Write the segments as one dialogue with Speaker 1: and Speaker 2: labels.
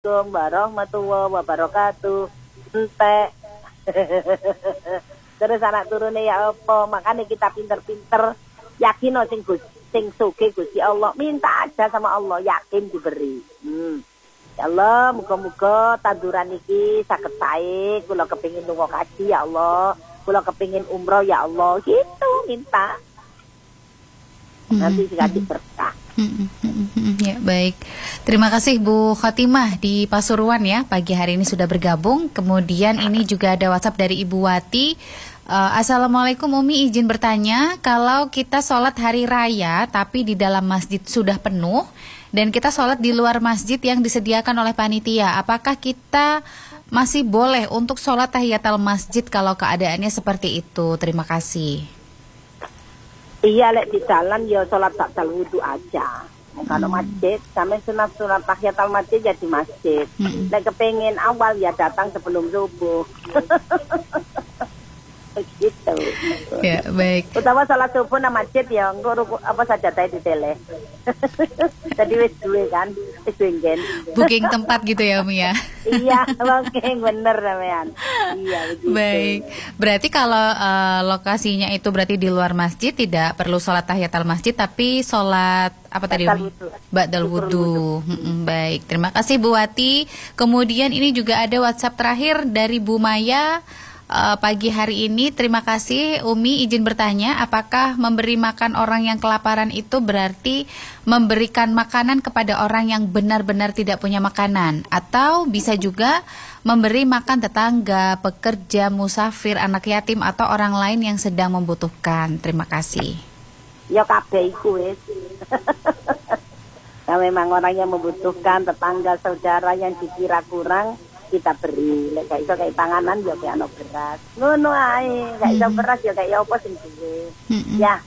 Speaker 1: Assalamualaikum warahmatullahi wabarakatuh. Entek. Terus anak turune ya apa? Makanya kita pinter-pinter yakin sing sugih Gusti Allah. Minta aja sama Allah, yakin diberi. Ya Allah, muga-muga tanduran iki saged sae. Kula kepengin lunga kaji ya Allah. Kula kepengin umroh ya Allah. Gitu minta. Nanti dikasih berkah.
Speaker 2: Ya, baik. Terima kasih Bu Khotimah di Pasuruan ya. Pagi hari ini sudah bergabung. Kemudian ini juga ada WhatsApp dari Ibu Wati. Assalamualaikum Umi, izin bertanya, kalau kita sholat hari raya tapi di dalam masjid sudah penuh dan kita sholat di luar masjid yang disediakan oleh panitia, apakah kita masih boleh untuk sholat tahiyatul masjid kalau keadaannya seperti itu? Terima kasih.
Speaker 1: Iya, lek di jalan ya sholat ba'dal wudu aja. Kalau masjid, sampai sunat tahiyatul masjid ya di masjid. Lek kepengen awal ya datang sebelum subuh. Begitu.
Speaker 2: Ya, baik.
Speaker 1: Utawa sholat subuh nang masjid ya engko apa saja tadi di tele. Jadi wis duwe kan, wis duwe
Speaker 2: booking tempat gitu ya Umi ya.
Speaker 1: Iya, booking bener sampean. Iya begitu.
Speaker 2: Baik. Berarti kalau lokasinya itu berarti di luar masjid tidak perlu sholat tahiyatul masjid tapi sholat apa tadi Umi? Ba'dal wudu. Baik. Terima kasih Bu Wati. Kemudian ini juga ada WhatsApp terakhir dari Bu Maya. Pagi hari ini, terima kasih Umi, izin bertanya, apakah memberi makan orang yang kelaparan itu berarti memberikan makanan kepada orang yang benar-benar tidak punya makanan? Atau bisa juga memberi makan tetangga, pekerja, musafir, anak yatim atau orang lain yang sedang membutuhkan? Terima kasih.
Speaker 1: Ya kabeh iku wis. Nah, memang orang yang membutuhkan, tetangga, saudara yang dikira kurang, kita beri. Lek gak iso kayak panganan ya kayak ono beras. Ngono ae, gak iso beras ya kayak apa sing duwe. Ya.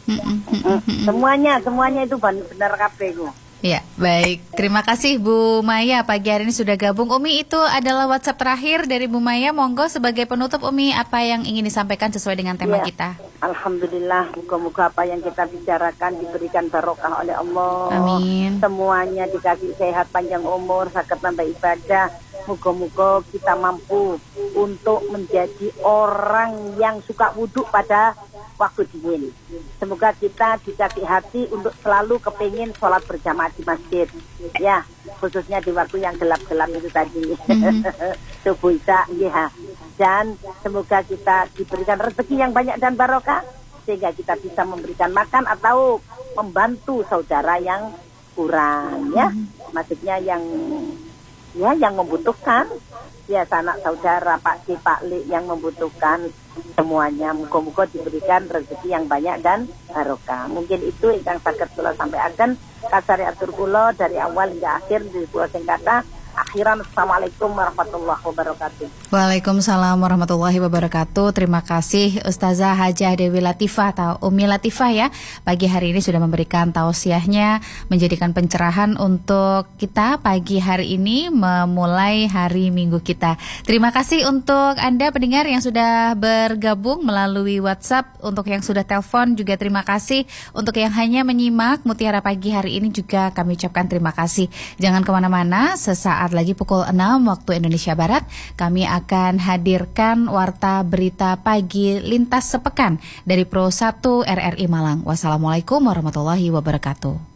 Speaker 1: Semuanya itu benar kabeh ku.
Speaker 2: Ya, baik. Terima kasih Bu Maya pagi hari ini sudah gabung. Umi, itu adalah WhatsApp terakhir dari Bu Maya. Monggo sebagai penutup Umi, apa yang ingin disampaikan sesuai dengan tema kita?
Speaker 1: Alhamdulillah, moga-moga apa yang kita bicarakan diberikan barokah oleh Allah.
Speaker 2: Amin.
Speaker 1: Semuanya dikasih sehat, panjang umur, sakit nambah ibadah. Moga-moga kita mampu untuk menjadi orang yang suka wudhu pada waktu dingin. Semoga kita dikasih hati untuk selalu kepingin sholat berjamaah di masjid. Ya, khususnya di waktu yang gelap-gelap itu tadi. Subuh isya, ya. Dan semoga kita diberikan rezeki yang banyak dan barokah sehingga kita bisa memberikan makan atau membantu saudara yang kurang, ya. Maksudnya yang membutuhkan, ya sanak saudara, Pak C, Pak Li yang membutuhkan, semuanya muga-muga diberikan rezeki yang banyak dan barokah. Mungkin itu ingkang saged kula sampaikan kasare atur kula dari awal hingga akhir di kula sing kata akhiran. Assalamualaikum warahmatullahi wabarakatuh.
Speaker 2: Waalaikumsalam warahmatullahi wabarakatuh. Terima kasih Ustazah Hajah Dewi Latifah atau Umi Latifah ya. Pagi hari ini sudah memberikan tausiahnya, menjadikan pencerahan untuk kita pagi hari ini memulai hari Minggu kita. Terima kasih untuk Anda pendengar yang sudah bergabung melalui WhatsApp. Untuk yang sudah telepon juga terima kasih. Untuk yang hanya menyimak Mutiara Pagi hari ini juga kami ucapkan terima kasih. Jangan kemana-mana, sesaat lagi pukul 6 waktu Indonesia Barat kami akan hadirkan warta berita pagi lintas sepekan dari Pro 1 RRI Malang. Wassalamualaikum warahmatullahi wabarakatuh.